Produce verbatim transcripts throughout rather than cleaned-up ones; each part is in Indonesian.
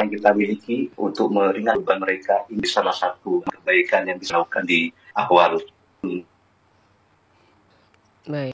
yang kita miliki untuk meringankan beban mereka. Ini salah satu kebaikan yang bisa dilakukan di awal. Baik.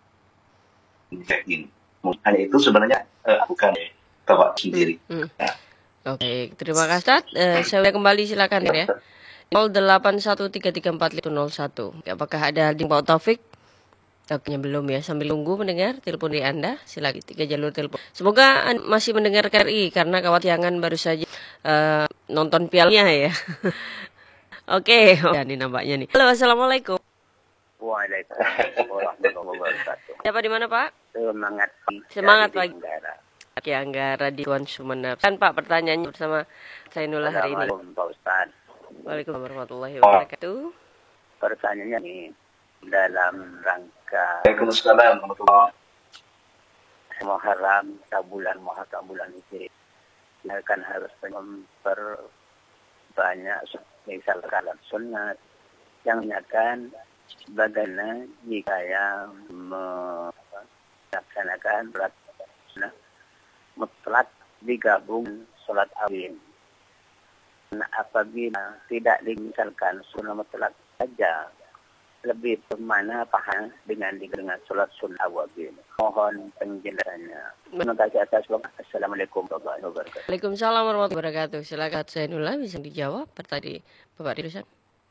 Ini. Hanya itu sebenarnya uh, bukan Bapak sendiri. Hmm, hmm. Ya. Oke, terima kasih. Uh, saya kembali silakan ya. nol delapan satu tiga tiga empat lima nol satu. Apakah ada di Pak Taufik? Oke, belum ya. Sambil tunggu mendengar telepon di Anda. Silakan tiga jalur telepon. Semoga Anda masih mendengar K R I karena kawatiangan baru saja uh, nonton pialanya ya. Oke, oh, ini nampaknya nih. Halo, assalamualaikum. Waalaikumsalam warahmatullahi wabarakatuh. Siapa di mana, Pak? Semangat Semangat pagi. Ki Anggara di Tuan Sumeneb. Kan Pak pertanyaannya bersama Zainullah hari ini. Assalamualaikum Pak Ustaz. Waalaikumsalam warahmatullahi wabarakatuh. Pertanyaannya ini dalam rangka Waalaikumsalam warahmatullahi Muharram, bulan Muharram bulan Hijri. Kita kan harus memperbanyak misalkan sunat yang menyatakan bagaimana jika yang melaksanakan sholat sunnah mutlak digabung sholat awin. Nah, apabila tidak dimisalkan sunnah mutlak saja, lebih kemana paham dengan dengan sholat sunnah awin. Mohon penjelasannya. Terima kasih atas waktu. Assalamualaikum warahmatullahi wabarakatuh. Waalaikumsalam warahmatullahi wabarakatuh. Silakan Zainullah bisa dijawab pertanyaan Bapak Dirusan.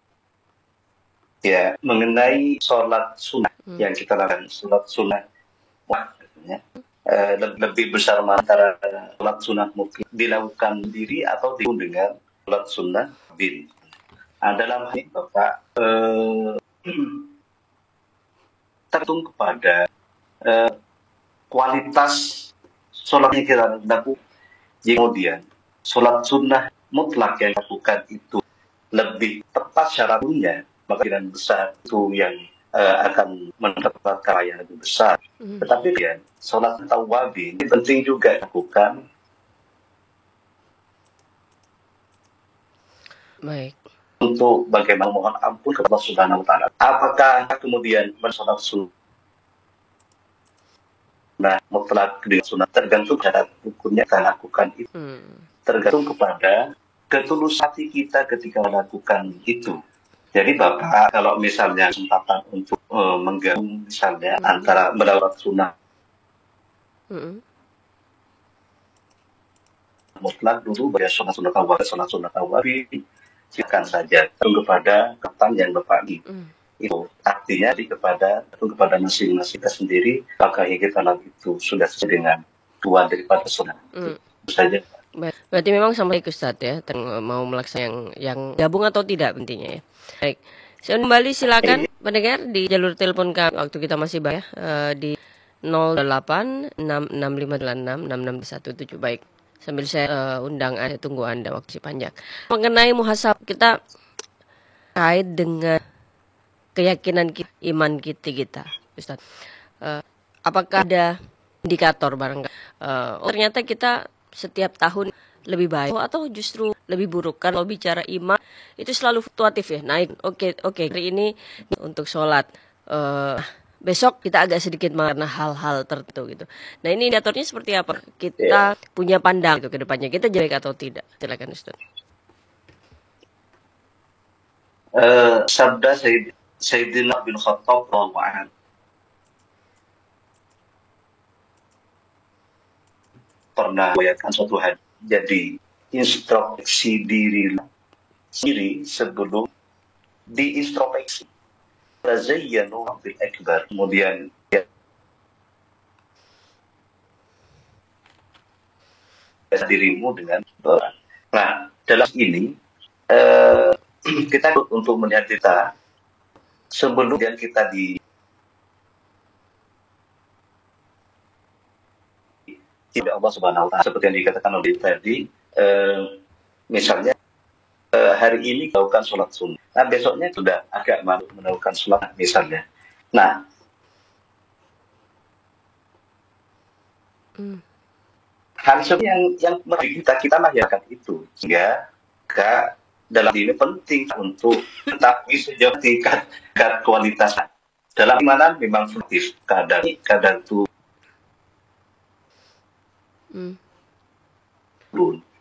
Ya, mengenai sholat sunnah hmm. yang kita lakukan, sholat sunnah ya, eh, lebih besar antara sholat sunnah mungkin dilakukan sendiri atau dengan sholat sunnah bin. Nah, dalam hal ini Bapak eh, tergantung kepada eh, kualitas sholat yang kita lakukan. Kemudian sholat sunnah mutlak yang dilakukan itu lebih tepat syaratnya, maka kemungkinan besar itu yang uh, akan mendapatkan yang lebih besar. Mm. Tetapi ya, sholat tawabin ini penting juga dilakukan. Baik. Untuk bagaimana mohon ampun kepada Allah Subhanahu wa Ta'ala. Apakah kemudian bersolat sunnah mutlak dengan sunnah tergantung syarat hukumnya kita lakukan itu. Mm. Tergantung kepada ketulusan hati kita ketika melakukan itu. Jadi Bapak, kalau misalnya kesempatan untuk uh, menggabung misalnya mm-hmm. antara melawat sunnah mm-hmm. mutlak dulu bagi sholat sunnah tawaf, sholat sunnah tawaf, silakan saja tergantung kepada kapan yang Bapak ini. Mm. Itu artinya di kepada kepada masing-masing kita sendiri, apakah yang kita lakukan itu sudah sesuai dengan tuan daripada sunnah. Mm. Itu saja. Berarti memang sama Ustaz ya, mau melaksanakan yang, yang gabung atau tidak pentingnya ya. Baik, saya kembali silakan pendengar di jalur telepon kami waktu kita masih banyak uh, di nol delapan enam enam lima delapan enam enam enam satu tujuh. Baik, sambil saya uh, undang Anda, tunggu Anda waktu panjang. Mengenai muhasab kita kait dengan keyakinan kita, iman kita kita, Ustaz. Uh, apakah ada indikator barangkali? Uh, oh, ternyata kita setiap tahun lebih baik atau justru lebih buruk? Kalau bicara iman itu selalu fluktuatif ya, naik. Oke, oke. Hari ini untuk sholat, uh, besok kita agak sedikit karena hal-hal tertentu gitu. Nah ini indikatornya seperti apa? Kita yeah. punya pandang itu ke depannya. Kita jelek atau tidak? Silakan Ustaz. Uh, sabda Sayyid, Sayyidina bin Khattab radhiyallahu anhu. Pernah melihatkan suatu hari, jadi introspeksi diri sendiri sebelum diintrospeksi. Tazayyanu bil akbar. Kemudian ya, dirimu dengan orang. Nah, dalam ini eh, kita untuk melihat kita sebelum kita di tidak Allah Subhanahu wa Ta'ala seperti yang dikatakan oleh tadi, eh, misalnya eh, hari ini melakukan sholat sunnah, nah besoknya sudah agak malu melakukan sholat misalnya. Nah, hmm. hal yang yang kita kita lahirkan itu sehingga ke dalam ini penting untuk tetapi sejauh tingkat kualitas dalam mana memang fluktuatif kadar kadar itu. Hmm.